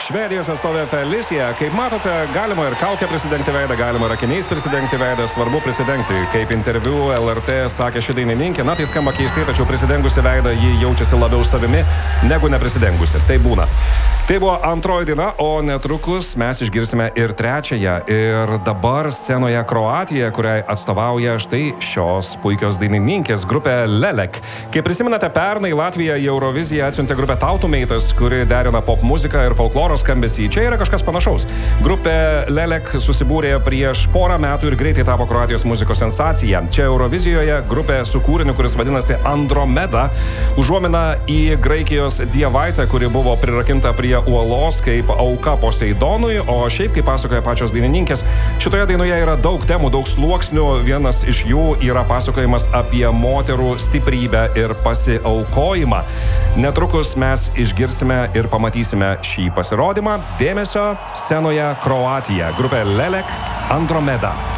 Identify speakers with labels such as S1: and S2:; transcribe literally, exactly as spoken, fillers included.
S1: Švedijos atstovė Felicija. Kaip matote, galima ir kaukę prisidengti veidą, galima ir akiniais prisidengti veidą, svarbu prisidengti. Kaip interviu L R T sakė ši dainininkė, na tai skamba keistai, tačiau prisidengusi veidą ji jaučiasi labiau savimi negu neprisidengusi. Tai būna. Tai buvo antroji daina, o netrukus mes išgirsime ir trečiąją. Ir dabar scenoje Kroatija, kuriai atstovauja štai šios puikios dainininkės grupė Lelek. Kaip prisimenate, pernai Latvija į Euroviziją atsiuntė grupę Tautumeitas, kuri derina pop muziką ir folkloro skambesį. Čia yra kažkas panašaus. Grupė Lelek susibūrė prieš porą metų ir greitai tapo Kroatijos muzikos sensacija. Čia Eurovizijoje grupė su kūriniu, kuris vadinasi Andromeda, užuomina į Graikijos dievaitę, kuri buvo prirakinta prie uolos kaip auka Poseidonui, o šiaip, kaip pasakoja pačios dainininkės, šitoje dainoje yra daug temų, daug sluoksnių. Vienas iš jų yra pasakojimas apie moterų stiprybę ir pasiaukojimą. Netrukus mes išgirsime ir pamatysime šį pasirodymą. Dėmesio, scenoje Kroatija, grupė Lelek, Andromeda.